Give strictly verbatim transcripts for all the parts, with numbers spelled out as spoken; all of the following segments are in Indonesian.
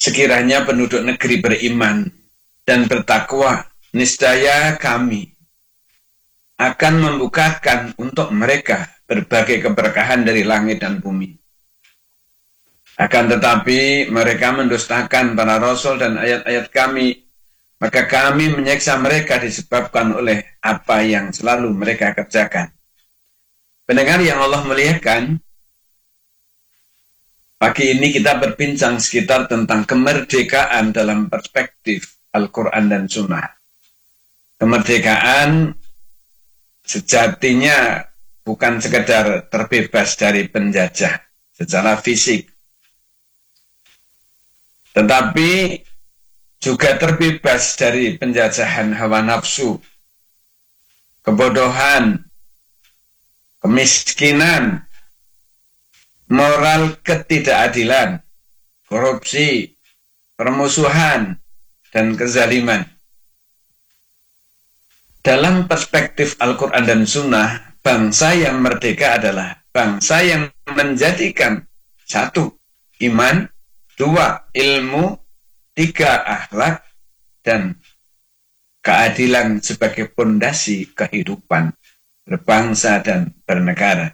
sekiranya penduduk negeri beriman dan bertakwa, niscaya kami akan membukakan untuk mereka berbagai keberkahan dari langit dan bumi. Akan tetapi mereka mendustakan para rasul dan ayat-ayat kami, maka kami menyiksa mereka disebabkan oleh apa yang selalu mereka kerjakan. Pendengar yang Allah muliakan, pagi ini kita berbincang sekitar tentang kemerdekaan dalam perspektif Al-Quran dan Sunnah. Kemerdekaan sejatinya bukan sekedar terbebas dari penjajah secara fisik, tetapi juga terbebas dari penjajahan hawa nafsu, kebodohan, kemiskinan, moral ketidakadilan, korupsi, permusuhan, dan kezaliman. Dalam perspektif Al-Quran dan Sunnah, bangsa yang merdeka adalah bangsa yang menjadikan satu, iman, dua, ilmu, tiga, akhlak, dan keadilan sebagai pondasi kehidupan berbangsa dan bernegara.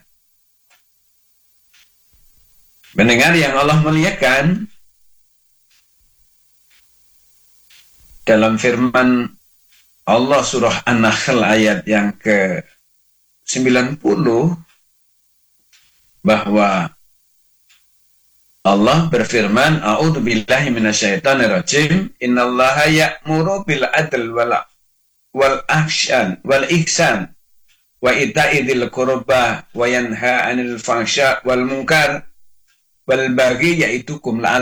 Mendengar yang Allah muliakan, dalam firman Allah surah An-Nahl ayat yang ke sembilan puluh, bahwa Allah berfirman, A'udzu billahi minasyaitonir rajim, innallaha ya'muru bil adl wal wal ihsan wal ihsan wa ita'i dzil qurba wa yanha 'anil fahsya wal munkar wal baghi ya'idukum la'allakum